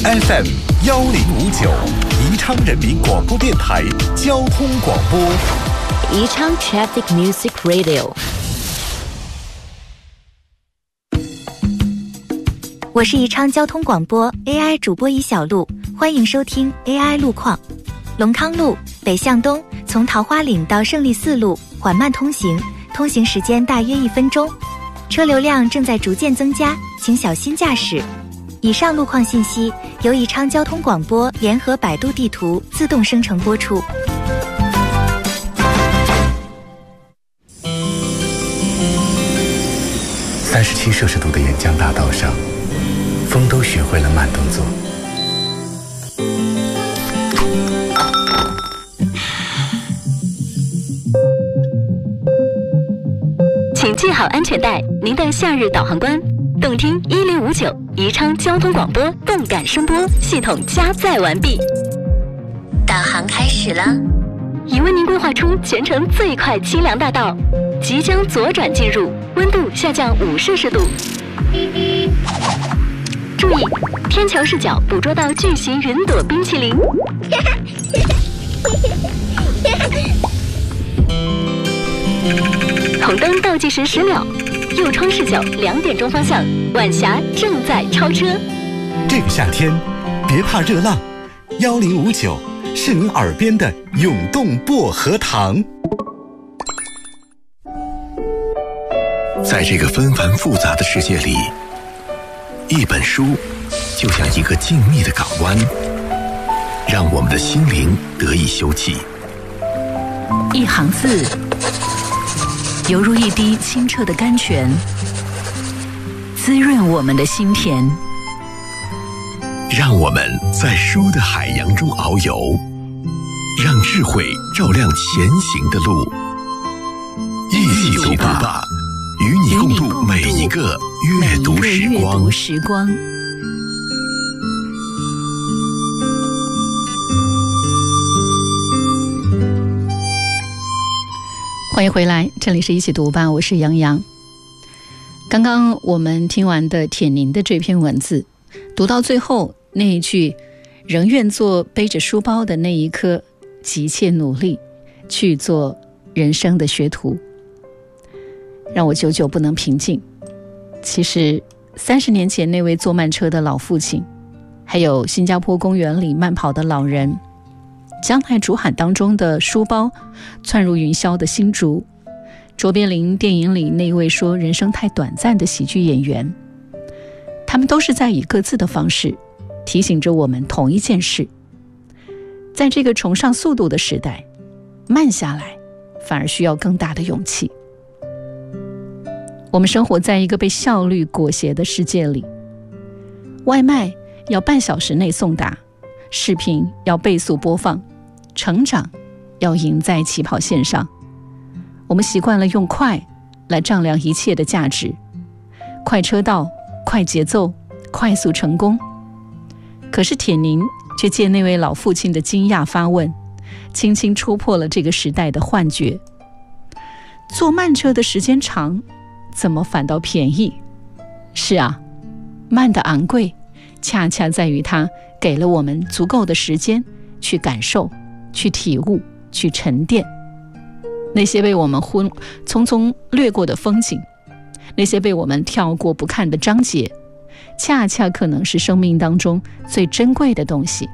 FM 1059，宜昌人民广播电台交通广播。 宜昌 Traffic Music Radio。 我是宜昌交通广播 AI 主播尹小璐，欢迎收听 AI 路况。龙康路北向东，从桃花岭到胜利四路缓慢通行，通行时间大约1分钟，车流量正在逐渐增加，请小心驾驶。以上路况信息由宜昌交通广播联合百度地图自动生成播出。 37摄氏度的沿江大道上，风都学会了慢动作。 请系好安全带，您的夏日导航官。动听1059，宜昌交通广播动感声波系统加载完毕， 导航开始了， 已为您规划出全程最快清凉大道，即将左转进入，温度下降5摄氏度。注意，天桥视角捕捉到巨型云朵冰淇淋。红灯倒计时10秒，右窗视角2点钟方向，晚霞正在超车。 这个夏天，别怕热浪，1059是您耳边的永动薄荷糖。 在这个纷繁复杂的世界里，一本书就像一个静谧的港湾，让我们的心灵得以休憩。 一行字犹如一滴清澈的甘泉，滋润我们的心田。 让我们在书的海洋中遨游，让智慧照亮前行的路。一起读吧，与你共度每一个阅读时光。 欢迎回来，这里是一起读吧，我是杨洋。刚刚我们听完的铁凝的这篇文字，读到最后那一句仍愿做背着书包的那一刻，急切努力去做人生的学徒，让我久久不能平静。其实30年前那位坐慢车的老父亲，还有新加坡公园里慢跑的老人，江海竹海当中的书包，窜入云霄的新竹，卓别林电影里那位说人生太短暂的喜剧演员，他们都是在以各自的方式提醒着我们同一件事：在这个崇尚速度的时代，慢下来反而需要更大的勇气。我们生活在一个被效率裹挟的世界里，外卖要半小时内送达，视频要倍速播放，成长要赢在起跑线上。我们习惯了用快来丈量一切的价值，快车道，快节奏，快速成功。可是铁凝却借那位老父亲的惊讶发问，轻轻戳破了这个时代的幻觉：坐慢车的时间长，怎么反倒便宜？是啊，慢的昂贵恰恰在于它给了我们足够的时间去感受，去体悟，去沉淀。那些被我们匆匆掠过的风景，那些被我们跳过不看的章节，恰恰可能是生命当中最珍贵的东西。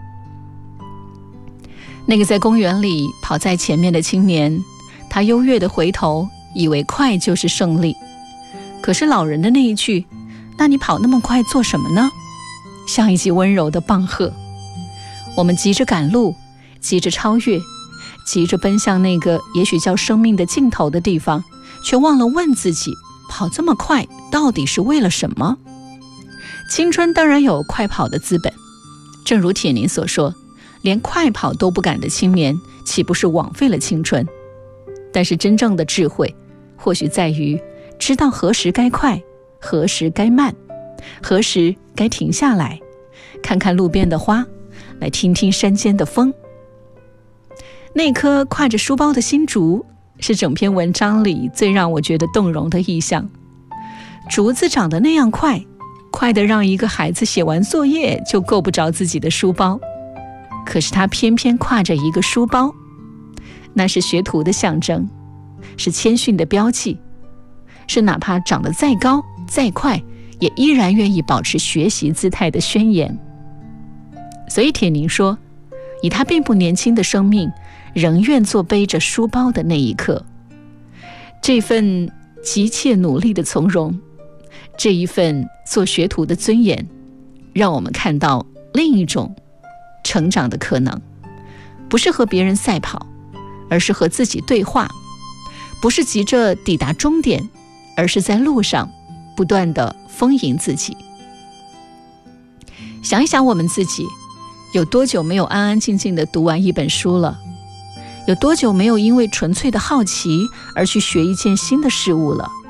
那个在公园里跑在前面的青年，他优越地回头，以为快就是胜利。可是老人的那一句“那你跑那么快做什么呢？”像一记温柔的棒喝。我们急着赶路，急着超越，急着奔向那个也许叫生命的尽头的地方，却忘了问自己，跑这么快到底是为了什么？青春当然有快跑的资本，正如铁凝所说，连快跑都不敢的青年，岂不是枉费了青春？但是真正的智慧，或许在于知道何时该快，何时该慢，何时该停下来，看看路边的花，来听听山间的风。那棵挎着书包的新竹，是整篇文章里最让我觉得动容的意象。竹子长得那样快， 快得让一个孩子写完作业就够不着自己的书包，可是他偏偏挎着一个书包，那是学徒的象征，是谦逊的标记，是哪怕长得再高再快也依然愿意保持学习姿态的宣言。所以铁凝说，以他并不年轻的生命，仍愿做背着书包的那一刻。这份急切努力的从容，这一份做学徒的尊严，让我们看到另一种成长的可能，不是和别人赛跑，而是和自己对话，不是急着抵达终点，而是在路上不断地丰盈自己。想一想我们自己，有多久没有安安静静地读完一本书了？有多久没有因为纯粹的好奇而去学一件新的事物了？